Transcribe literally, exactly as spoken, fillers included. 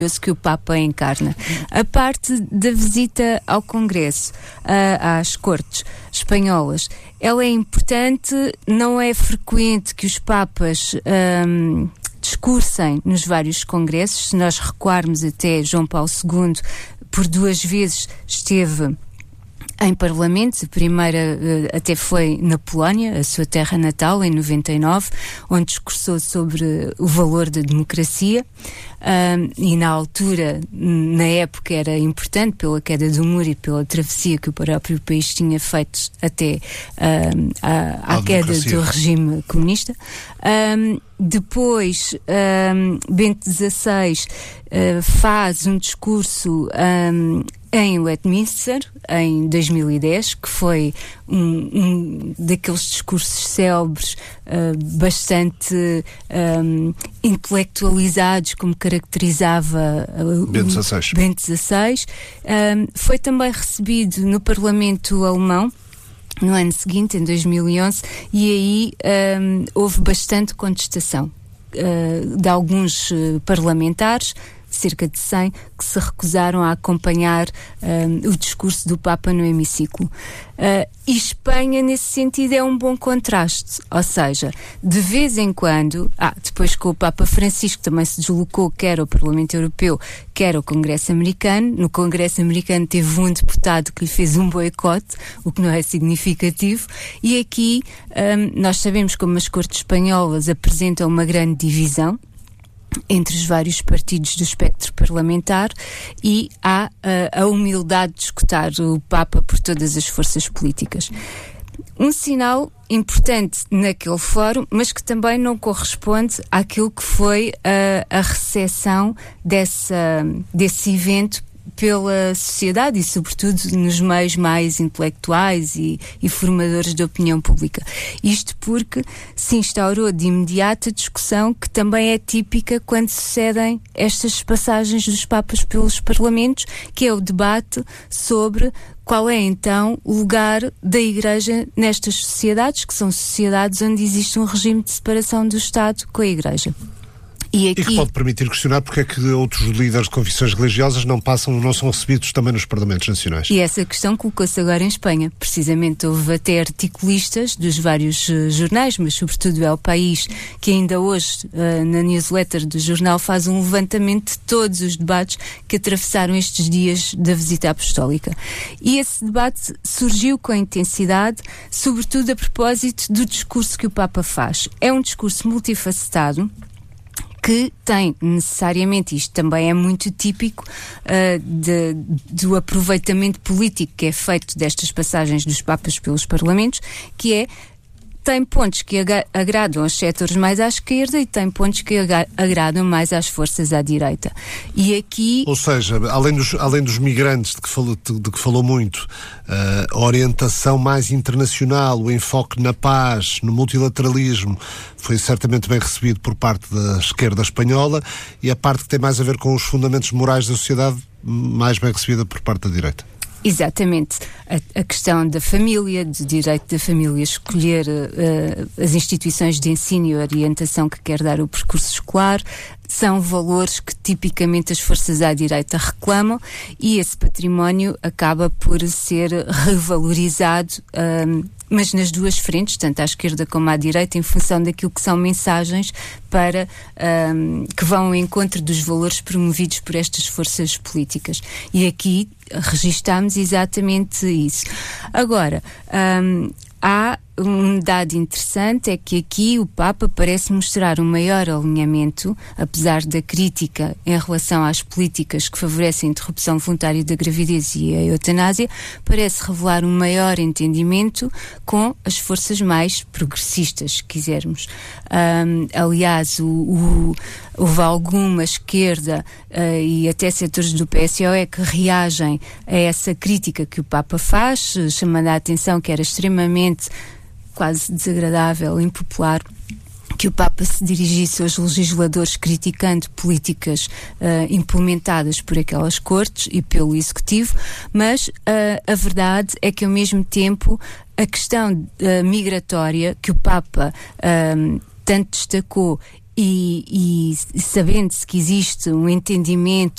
que o Papa encarna. A parte da visita ao Congresso, a, às Cortes espanholas, ela é importante, não é frequente que os Papas um, discursem nos vários congressos. Se nós recuarmos até João Paulo segundo, por duas vezes esteve em Parlamento. A primeira uh, até foi na Polónia, a sua terra natal, em noventa e nove, onde discursou sobre o valor da democracia. Um, e na altura, na época, era importante pela queda do muro e pela travessia que o próprio país tinha feito até um, à, à queda do regime comunista. Um, depois, um, Bento dezasseis uh, faz um discurso um, em Westminster, em dois mil e dez, que foi um, um daqueles discursos célebres, uh, bastante um, intelectualizados, como caracterizava uh, Bento dezasseis. Bento dezasseis. Um, foi também recebido no Parlamento alemão no ano seguinte, em dois mil e onze, e aí um, houve bastante contestação uh, de alguns uh, parlamentares, cerca de cem, que se recusaram a acompanhar um, o discurso do Papa no hemiciclo. Uh, e Espanha, nesse sentido, é um bom contraste. Ou seja, de vez em quando, ah, depois que o Papa Francisco também se deslocou, quer ao Parlamento Europeu, quer ao Congresso Americano. No Congresso Americano teve um deputado que lhe fez um boicote, o que não é significativo. E aqui um, nós sabemos como as Cortes espanholas apresentam uma grande divisão entre os vários partidos do espectro parlamentar, e há uh, a humildade de escutar o Papa por todas as forças políticas. Um sinal importante naquele fórum, mas que também não corresponde àquilo que foi uh, a recepção dessa, desse evento pela sociedade e, sobretudo, nos meios mais intelectuais e, e formadores de opinião pública. Isto porque se instaurou de imediato a discussão que também é típica quando sucedem estas passagens dos Papas pelos Parlamentos, que é o debate sobre qual é, então, o lugar da Igreja nestas sociedades, que são sociedades onde existe um regime de separação do Estado com a Igreja. E, aqui... e que pode permitir questionar porque é que outros líderes de confissões religiosas não passam, não são recebidos também nos Parlamentos Nacionais. E essa questão colocou-se agora em Espanha. Precisamente houve até articulistas dos vários uh, jornais, mas sobretudo é o País, que ainda hoje, uh, na newsletter do jornal, faz um levantamento de todos os debates que atravessaram estes dias da visita apostólica. E esse debate surgiu com intensidade, sobretudo a propósito do discurso que o Papa faz. É um discurso multifacetado, que tem necessariamente, isto também é muito típico uh, de, do aproveitamento político que é feito destas passagens dos Papas pelos Parlamentos, que é, tem pontos que aga- agradam aos setores mais à esquerda e tem pontos que aga- agradam mais às forças à direita. E aqui... Ou seja, além dos, além dos migrantes, de que falou, de, de que falou muito, uh, a orientação mais internacional, o enfoque na paz, no multilateralismo, foi certamente bem recebido por parte da esquerda espanhola, e a parte que tem mais a ver com os fundamentos morais da sociedade, mais bem recebida por parte da direita. Exatamente. A, a questão da família, do direito da família escolher uh, as instituições de ensino e orientação que quer dar o percurso escolar, são valores que tipicamente as forças à direita reclamam, e esse património acaba por ser revalorizado, um, mas nas duas frentes, tanto à esquerda como à direita, em função daquilo que são mensagens para, um, que vão ao encontro dos valores promovidos por estas forças políticas. E aqui registamos exatamente isso. Agora, um, há um dado interessante, é que aqui o Papa parece mostrar um maior alinhamento, apesar da crítica em relação às políticas que favorecem a interrupção voluntária da gravidez e a eutanásia, parece revelar um maior entendimento com as forças mais progressistas, se quisermos. Um, aliás, o, o, houve alguma esquerda uh, e até setores do P S O E que reagem a essa crítica que o Papa faz, chamando a atenção que era extremamente quase desagradável, impopular, que o Papa se dirigisse aos legisladores criticando políticas uh, implementadas por aquelas cortes e pelo Executivo, mas uh, a verdade é que, ao mesmo tempo, a questão uh, migratória que o Papa uh, tanto destacou E, e sabendo-se que existe um entendimento